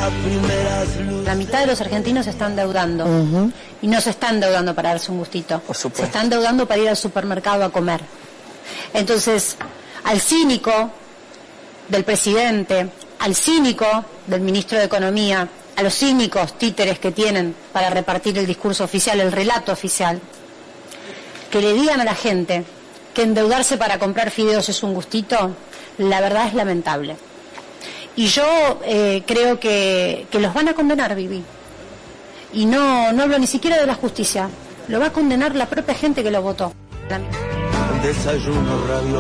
La mitad de los argentinos se están endeudando. Y no se están endeudando para darse un gustito. Por supuesto. Se están endeudando para ir al supermercado a comer. Entonces, al cínico del presidente, al cínico del ministro de Economía, a los cínicos títeres que tienen para repartir el discurso oficial, el relato oficial, que le digan a la gente que endeudarse para comprar fideos es un gustito, la verdad es lamentable. Y yo creo que los van a condenar, Vivi. Y no hablo ni siquiera de la justicia, lo va a condenar la propia gente que lo votó. Desayuno radio.